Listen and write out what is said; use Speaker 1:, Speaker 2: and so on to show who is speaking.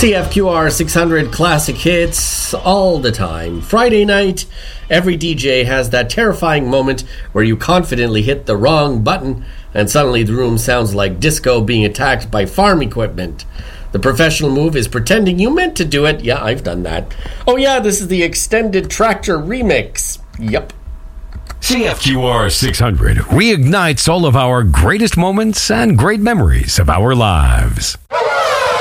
Speaker 1: CFQR 600 classic hits all the time. Friday night, every DJ has that terrifying moment where you confidently hit the wrong button and suddenly the room sounds like disco being attacked by farm equipment. The professional move is pretending you meant to do it. Yeah, I've done that. Oh yeah, this is the extended tractor remix. Yep.
Speaker 2: CFQR 600 reignites all of our greatest moments and great memories of our lives.